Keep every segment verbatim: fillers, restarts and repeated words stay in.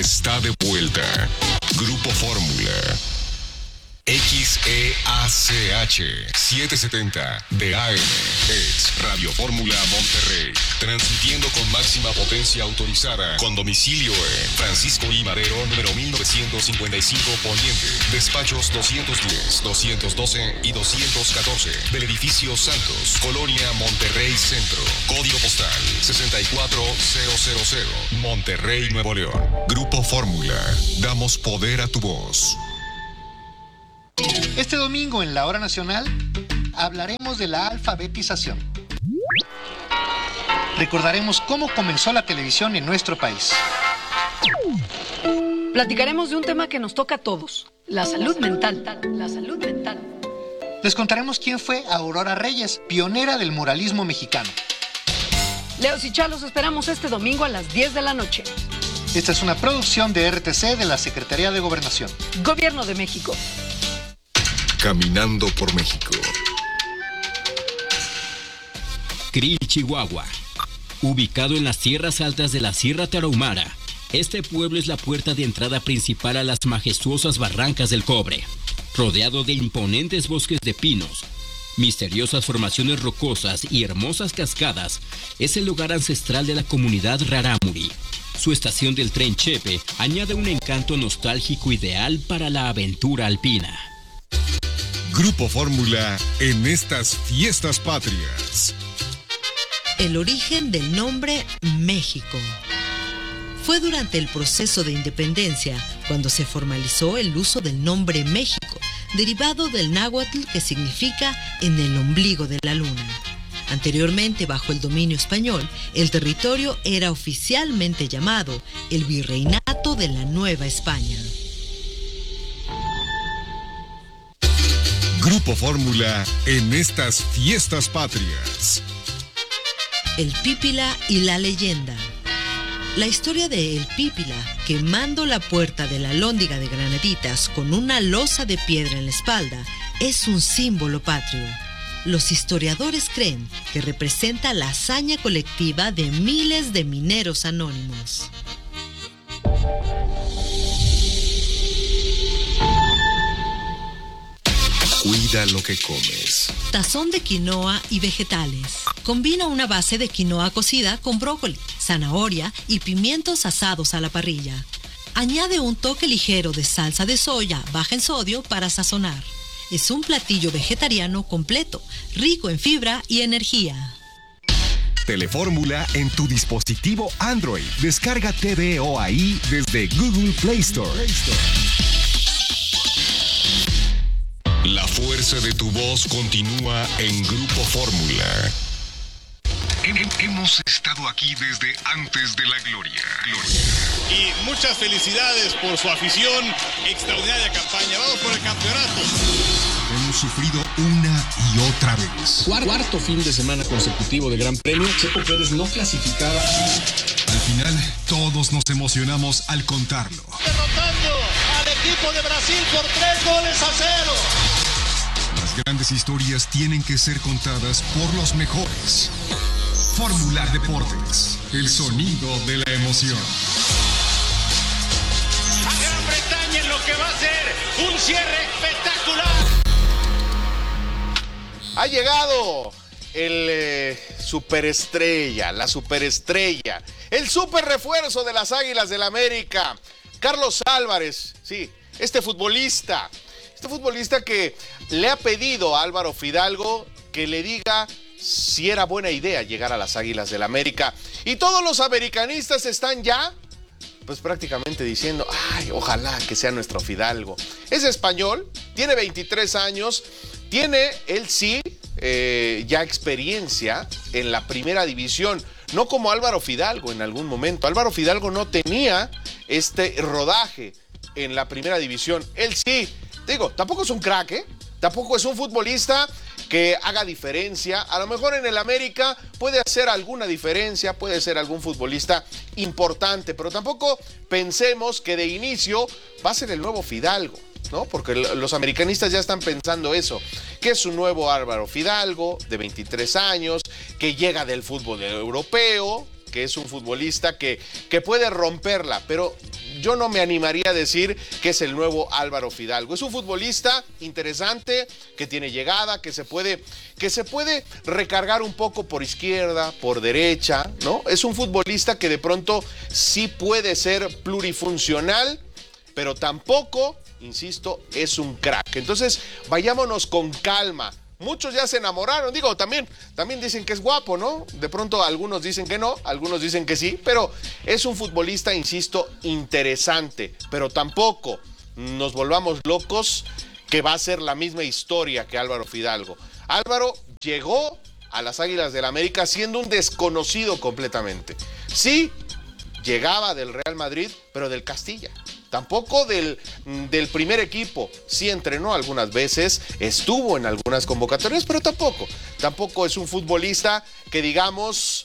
está de vuelta. Grupo Fórmula. X E A C H setecientos setenta de A M es Radio Fórmula Monterrey, transmitiendo con máxima potencia autorizada, con domicilio en Francisco I. Madero, número mil novecientos cincuenta y cinco Poniente, despachos doscientos diez, doscientos doce y doscientos catorce, del edificio Santos, Colonia Monterrey Centro, código postal sesenta y cuatro mil, Monterrey, Nuevo León. Grupo Fórmula, damos poder a tu voz. Este domingo en la Hora Nacional hablaremos de la alfabetización. Recordaremos cómo comenzó la televisión en nuestro país. Platicaremos de un tema que nos toca a todos, la salud mental. La salud mental. Les contaremos quién fue Aurora Reyes, pionera del muralismo mexicano. Leos y Chalos esperamos este domingo a las diez de la noche. Esta es una producción de R T C de la Secretaría de Gobernación. Gobierno de México. Caminando por México. Krill, Chihuahua. Ubicado en las tierras altas de la Sierra Tarahumara, este pueblo es la puerta de entrada principal a las majestuosas barrancas del Cobre. Rodeado de imponentes bosques de pinos, misteriosas formaciones rocosas y hermosas cascadas, es el lugar ancestral de la comunidad rarámuri. Su estación del tren Chepe añade un encanto nostálgico ideal para la aventura alpina. Grupo Fórmula en estas fiestas patrias. El origen del nombre México. Fue durante el proceso de independencia cuando se formalizó el uso del nombre México, derivado del náhuatl que significa en el ombligo de la luna. Anteriormente, bajo el dominio español, el territorio era oficialmente llamado el Virreinato de la Nueva España. Grupo Fórmula en estas fiestas patrias. El Pípila y la leyenda. La historia de El Pípila, quemando la puerta de la Alhóndiga de Granaditas con una losa de piedra en la espalda, es un símbolo patrio. Los historiadores creen que representa la hazaña colectiva de miles de mineros anónimos. Cuida lo que comes. Tazón de quinoa y vegetales. Combina una base de quinoa cocida con brócoli, zanahoria y pimientos asados a la parrilla. Añade un toque ligero de salsa de soya baja en sodio para sazonar. Es un platillo vegetariano completo, rico en fibra y energía. Telefórmula en tu dispositivo Android. Descarga T V O ahí desde Google Play Store. La fuerza de tu voz continúa en Grupo Fórmula. Hemos estado aquí desde antes de la gloria. gloria. Y muchas felicidades por su afición, extraordinaria campaña. Vamos por el campeonato. Hemos sufrido una y otra vez. Cuarto fin de semana consecutivo de Gran Premio. Checo Pérez no clasificaba. Al final, todos nos emocionamos al contarlo. Derrotando al equipo de Brasil por tres goles a cero. Las grandes historias tienen que ser contadas por los mejores. Fórmula Deportes, el sonido de la emoción. A Gran Bretaña en lo que va a ser un cierre espectacular. Ha llegado el eh, superestrella, la superestrella, el super refuerzo de las Águilas del América, Carlos Álvarez, sí, este futbolista, este futbolista que le ha pedido a Álvaro Fidalgo que le diga si era buena idea llegar a las Águilas del América. Y todos los americanistas están ya, pues prácticamente diciendo, ay, ojalá que sea nuestro Fidalgo. Es español, tiene veintitrés años, tiene, él sí, eh, ya experiencia en la primera división. No como Álvaro Fidalgo en algún momento. Álvaro Fidalgo no tenía este rodaje en la primera división. Él sí, digo, tampoco es un crack, ¿eh? Tampoco es un futbolista que haga diferencia. A lo mejor en el América puede hacer alguna diferencia, puede ser algún futbolista importante, pero tampoco pensemos que de inicio va a ser el nuevo Fidalgo, ¿no? Porque los americanistas ya están pensando eso, que es un nuevo Álvaro Fidalgo de veintitrés años, que llega del fútbol europeo, que es un futbolista que, que puede romperla, pero yo no me animaría a decir que es el nuevo Álvaro Fidalgo. Es un futbolista interesante, que tiene llegada, que se puede, que se puede recargar un poco por izquierda, por derecha, ¿no? Es un futbolista que de pronto sí puede ser plurifuncional, pero tampoco, insisto, es un crack. Entonces, vayámonos con calma. Muchos ya se enamoraron, digo, también, también dicen que es guapo, ¿no? De pronto algunos dicen que no, algunos dicen que sí, pero es un futbolista, insisto, interesante, pero tampoco nos volvamos locos que va a ser la misma historia que Álvaro Fidalgo. Álvaro llegó a las Águilas del América siendo un desconocido completamente. Sí, llegaba del Real Madrid, pero del Castilla. Tampoco del, del primer equipo. Sí entrenó algunas veces, estuvo en algunas convocatorias, pero tampoco. Tampoco es un futbolista que digamos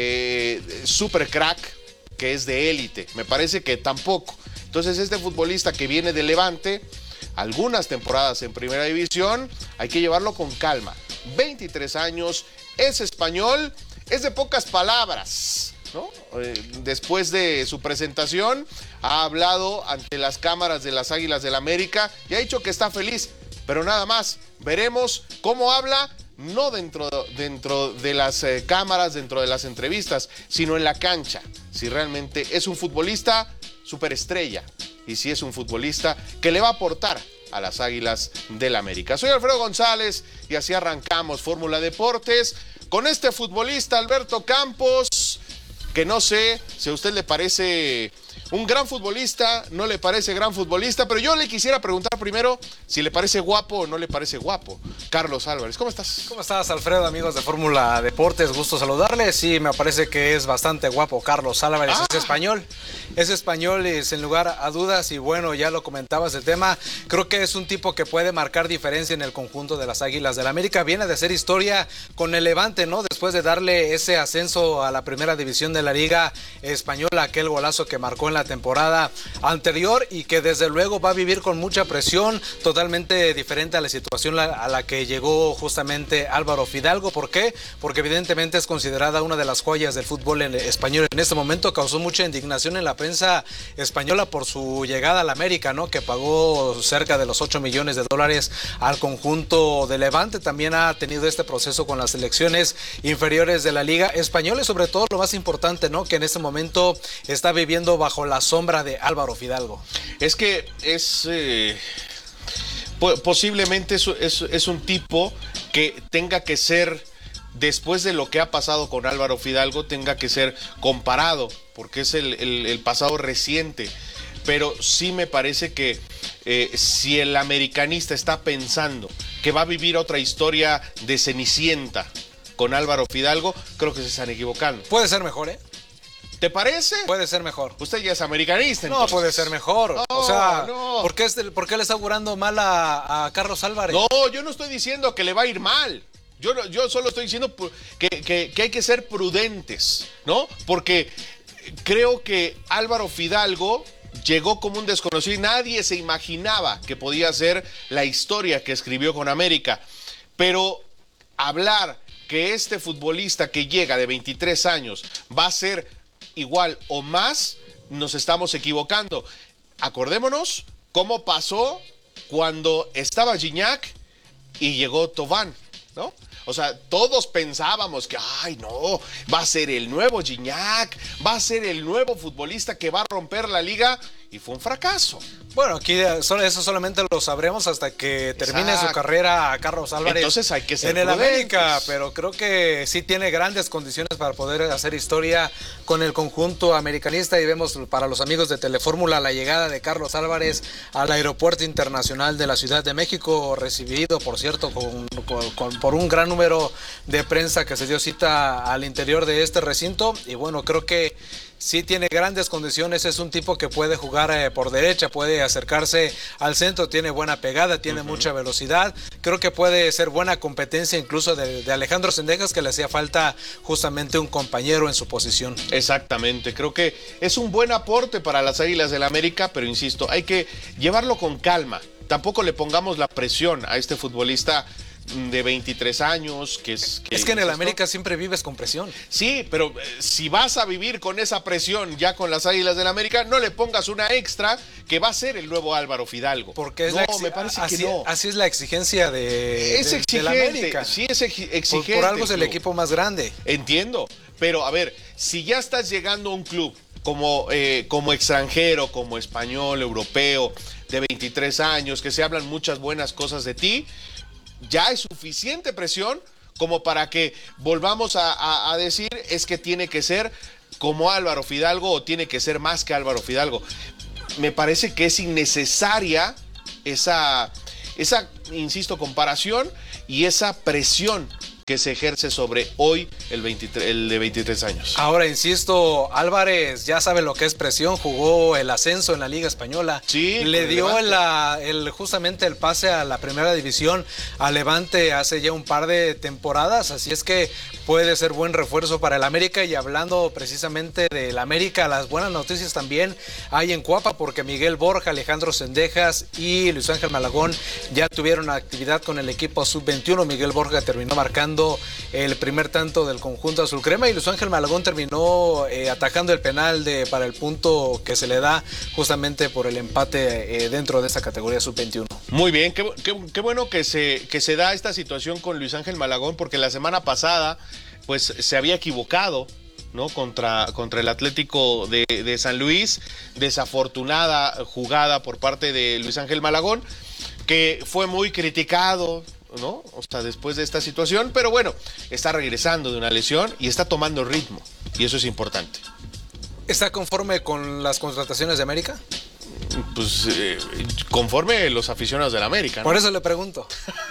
eh, super crack, que es de élite. Me parece que tampoco. Entonces este futbolista que viene de Levante, algunas temporadas en primera división, hay que llevarlo con calma. veintitrés años, es español, es de pocas palabras, ¿no? Eh, después de su presentación ha hablado ante las cámaras de las Águilas del América y ha dicho que está feliz, pero nada más. Veremos cómo habla, no dentro, dentro de las eh, cámaras, dentro de las entrevistas, sino en la cancha, si realmente es un futbolista superestrella y si es un futbolista que le va a aportar a las Águilas del América. Soy Alfredo González y así arrancamos Fórmula Deportes con este futbolista Alberto Campos, que no sé si a usted le parece un gran futbolista, no le parece gran futbolista, pero yo le quisiera preguntar primero si le parece guapo o no le parece guapo. Carlos Álvarez, ¿cómo estás? ¿Cómo estás, Alfredo, amigos de Fórmula Deportes? Gusto saludarles. Sí, me parece que es bastante guapo Carlos Álvarez. Ah. Es español, es español y sin lugar a dudas, y bueno, ya lo comentabas el tema, creo que es un tipo que puede marcar diferencia en el conjunto de las Águilas del América. Viene de hacer historia con el Levante, ¿no? Después de darle ese ascenso a la primera división de la Liga Española, aquel golazo que marcó en la temporada anterior y que desde luego va a vivir con mucha presión, totalmente diferente a la situación a la que llegó justamente Álvaro Fidalgo. ¿Por qué? Porque evidentemente es considerada una de las joyas del fútbol español en este momento. Causó mucha indignación en la prensa española por su llegada al América, ¿no? Que pagó cerca de los ocho millones de dólares al conjunto de Levante. También ha tenido este proceso con las selecciones inferiores de la Liga Española y sobre todo lo más importante, ¿no? Que en este momento está viviendo bajo la sombra de Álvaro Fidalgo. Es que es eh, posiblemente es, es, es un tipo que tenga que ser, después de lo que ha pasado con Álvaro Fidalgo, tenga que ser comparado, porque es el, el, el pasado reciente. Pero sí me parece que eh, si el americanista está pensando que va a vivir otra historia de Cenicienta con Álvaro Fidalgo, creo que se están equivocando. Puede ser mejor, ¿eh? ¿Te parece? Puede ser mejor. Usted ya es americanista, entonces. No, puede ser mejor. No, o sea, no. ¿por qué, es, ¿por qué le está augurando mal a, a Carlos Álvarez? No, yo no estoy diciendo que le va a ir mal. Yo, yo solo estoy diciendo que, que, que hay que ser prudentes, ¿no? Porque creo que Álvaro Fidalgo llegó como un desconocido y nadie se imaginaba que podía ser la historia que escribió con América. Pero hablar que este futbolista que llega de veintitrés años va a ser igual o más, nos estamos equivocando. Acordémonos cómo pasó cuando estaba Gignac y llegó Thauvin, ¿no? O sea, todos pensábamos que, ay, no, va a ser el nuevo Gignac, va a ser el nuevo futbolista que va a romper la liga, y fue un fracaso. Bueno, aquí eso solamente lo sabremos hasta que termine Exacto. su carrera a Carlos Álvarez. Entonces hay que ser en el América, pero creo que sí tiene grandes condiciones para poder hacer historia con el conjunto americanista, y vemos para los amigos de Telefórmula la llegada de Carlos Álvarez al Aeropuerto Internacional de la Ciudad de México, recibido, por cierto, con, con, con, por un gran número de prensa que se dio cita al interior de este recinto, y bueno, creo que sí tiene grandes condiciones, es un tipo que puede jugar eh, por derecha, puede acercarse al centro, tiene buena pegada, tiene uh-huh. mucha velocidad, creo que puede ser buena competencia incluso de, de Alejandro Sendejas, que le hacía falta justamente un compañero en su posición. Exactamente, creo que es un buen aporte para las Águilas del América, pero insisto, hay que llevarlo con calma, tampoco le pongamos la presión a este futbolista de veintitrés años, que es... Que es que en el esto. América siempre vives con presión. Sí, pero eh, si vas a vivir con esa presión ya con las Águilas del América, no le pongas una extra que va a ser el nuevo Álvaro Fidalgo. Porque es no, la exi- me parece así, que no. así es la exigencia de, Es de, exigente, de la América. sí es ex- exigente. Por, por algo es el club. equipo más grande. Entiendo, pero a ver, si ya estás llegando a un club como, eh, como extranjero, como español, europeo, de veintitrés años, que se hablan muchas buenas cosas de ti, ya es suficiente presión como para que volvamos a, a, a decir es que tiene que ser como Álvaro Fidalgo o tiene que ser más que Álvaro Fidalgo. Me parece que es innecesaria esa, esa, insisto, comparación y esa presión que se ejerce sobre hoy el, veintitrés, el de veintitrés años. Ahora, insisto, Álvarez ya sabe lo que es presión, jugó el ascenso en la Liga Española. Sí, le con dio Levante. la, el, justamente el pase a la primera división a Levante hace ya un par de temporadas, así es que puede ser buen refuerzo para el América. Y hablando precisamente del América, las buenas noticias también hay en Cuapa, porque Miguel Borja, Alejandro Sendejas y Luis Ángel Malagón ya tuvieron actividad con el equipo sub veintiuno. Miguel Borja terminó marcando el primer tanto del conjunto azul crema y Luis Ángel Malagón terminó eh, atajando el penal de, para el punto que se le da justamente por el empate eh, dentro de esta categoría sub veintiuno. Muy bien, qué, qué, qué bueno que se, que se da esta situación con Luis Ángel Malagón, porque la semana pasada pues se había equivocado, ¿no? Contra, contra el Atlético de, de San Luis. Desafortunada jugada por parte de Luis Ángel Malagón, que fue muy criticado, ¿no? O sea, después de esta situación, pero bueno, está regresando de una lesión y está tomando ritmo, y eso es importante. ¿Está conforme con las contrataciones de América? Pues eh, conforme los aficionados del América, ¿no? Por eso le pregunto.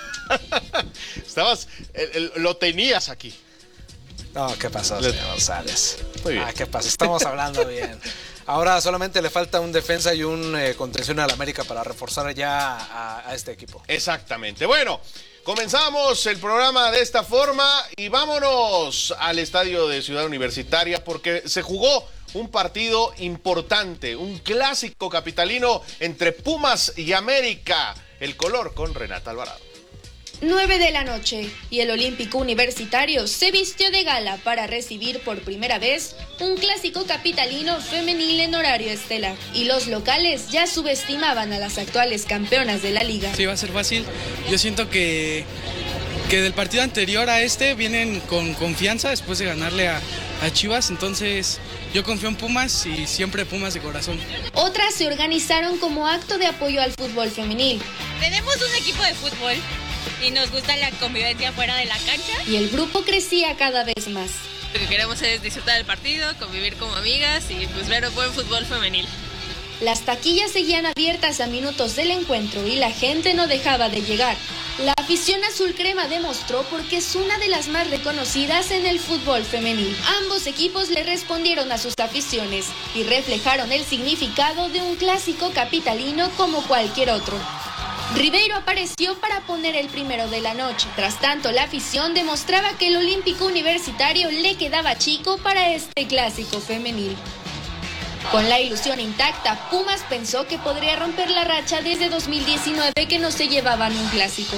Estabas, el, el, lo tenías aquí. No, ¿qué pasó, Le... señor González? Muy bien. Ah, ¿qué pasa? Estamos hablando bien. Ahora solamente le falta un defensa y un eh, contención al América para reforzar ya a, a este equipo. Exactamente. Bueno, comenzamos el programa de esta forma y vámonos al estadio de Ciudad Universitaria, porque se jugó un partido importante, un clásico capitalino entre Pumas y América. El color con Renata Alvarado. nueve de la noche y el Olímpico Universitario se vistió de gala para recibir por primera vez un clásico capitalino femenil en horario estelar. Y los locales ya subestimaban a las actuales campeonas de la liga. Sí, va a ser fácil. Yo siento que, que del partido anterior a este vienen con confianza después de ganarle a, a Chivas. Entonces yo confío en Pumas y siempre Pumas de corazón. Otras se organizaron como acto de apoyo al fútbol femenil. Tenemos un equipo de fútbol y nos gusta la convivencia fuera de la cancha. Y el grupo crecía cada vez más. Lo que queremos es disfrutar del partido, convivir como amigas y pues ver buen fútbol femenil. Las taquillas seguían abiertas a minutos del encuentro y la gente no dejaba de llegar. La afición azul crema demostró porque es una de las más reconocidas en el fútbol femenil. Ambos equipos le respondieron a sus aficiones y reflejaron el significado de un clásico capitalino como cualquier otro. Ribeiro apareció para poner el primero de la noche. Tras tanto, la afición demostraba que el Olímpico Universitario le quedaba chico para este clásico femenil. Con la ilusión intacta, Pumas pensó que podría romper la racha desde dos mil diecinueve que no se llevaban un clásico.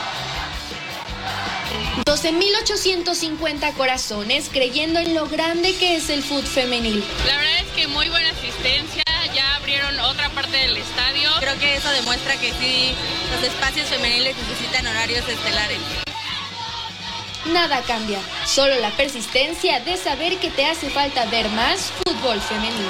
doce mil ochocientos cincuenta corazones creyendo en lo grande que es el fútbol femenil. La verdad es que muy buena asistencia, ya abrieron otra parte del estadio. Creo que eso demuestra que sí, los espacios femeniles necesitan horarios estelares. Nada cambia, solo la persistencia de saber que te hace falta ver más fútbol femenino.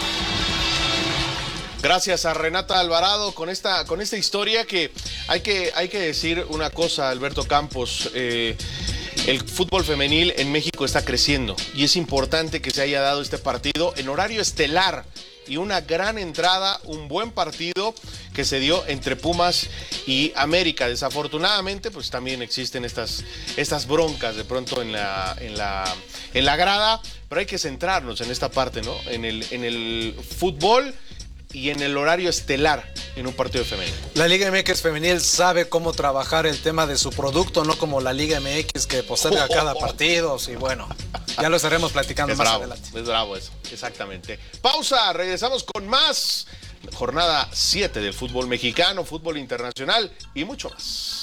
Gracias a Renata Alvarado con esta, con esta historia que hay que, hay que decir una cosa, Alberto Campos. Eh, el fútbol femenil en México está creciendo y es importante que se haya dado este partido en horario estelar y una gran entrada, un buen partido que se dio entre Pumas y América. Desafortunadamente, pues también existen estas, estas broncas de pronto en la, en la, en la grada, pero hay que centrarnos en esta parte, ¿no? En el, en el fútbol y en el horario estelar en un partido femenil. La Liga M X femenil sabe cómo trabajar el tema de su producto, no como la Liga M X que posterga cada partido. Y bueno, ya lo estaremos platicando es más bravo, adelante. Es bravo eso, exactamente. Pausa, regresamos con más. Jornada siete del fútbol mexicano, fútbol internacional y mucho más.